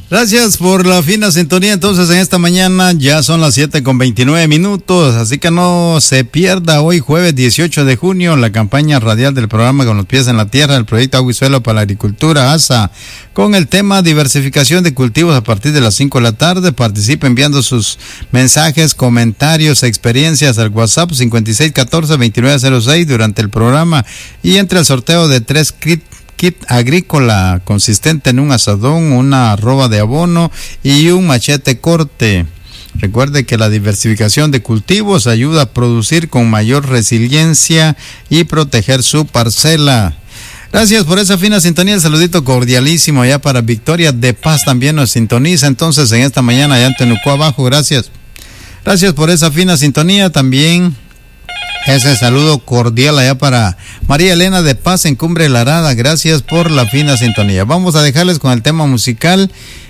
Gracias por la fina sintonía. Entonces, en esta mañana ya son las 7:29, así que no se pierda hoy, jueves 18 de junio, la campaña radial del programa Con los Pies en la Tierra, el proyecto Agua y Suelo para la Agricultura, ASA, con el tema diversificación de cultivos a partir de las 5 de la tarde. Participe enviando sus mensajes, comentarios, experiencias al WhatsApp 5614-2906 durante el programa y entre el sorteo de 3 kit agrícola consistente en un asadón, una arroba de abono y un machete corte. Recuerde que la diversificación de cultivos ayuda a producir con mayor resiliencia y proteger su parcela. Gracias por esa fina sintonía, el saludito cordialísimo allá para Victoria de Paz, también nos sintoniza entonces en esta mañana allá en Tenucó abajo, gracias por esa fina sintonía. También ese saludo cordial allá para María Elena de Paz en Cumbre La Arada. Gracias por la fina sintonía. Vamos a dejarles con el tema musical